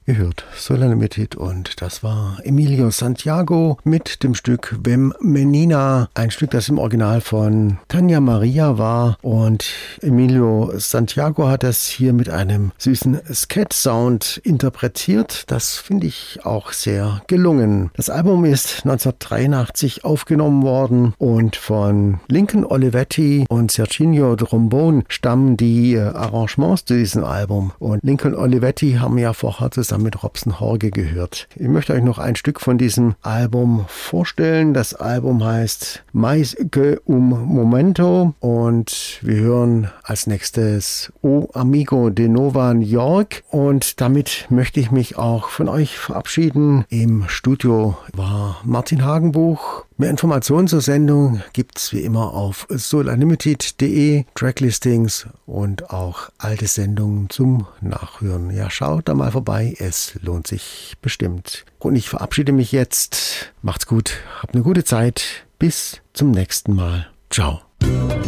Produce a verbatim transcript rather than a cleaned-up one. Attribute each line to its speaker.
Speaker 1: Ihr hört Solar Limited und das war Emilio Santiago mit dem Stück Vem Menina, ein Stück, das im Original von Tania Maria war, und Emilio Santiago hat das hier mit einem süßen Scat-Sound interpretiert. Das finde ich auch sehr gelungen. Das Album ist neunzehnhundertdreiundachtzig aufgenommen worden und von Lincoln Olivetti und Serginho Trombone stammen die Arrangements zu diesem Album, und Lincoln Olivetti haben ja vorher zusammen mit Robson Jorge gehört. Ich möchte euch noch ein Stück von diesem Album vorstellen. Das Album heißt Mais que un Momento und wir hören als nächstes O Amigo de Nova York, und damit möchte ich mich auch von euch verabschieden. Im Studio war Martin Hagenbuch. Mehr Informationen zur Sendung gibt's wie immer auf solar limited punkt de, Tracklistings und auch alte Sendungen zum Nachhören. Ja, schaut da mal vorbei, es lohnt sich bestimmt. Und ich verabschiede mich jetzt. Macht's gut, habt eine gute Zeit. Bis zum nächsten Mal. Ciao.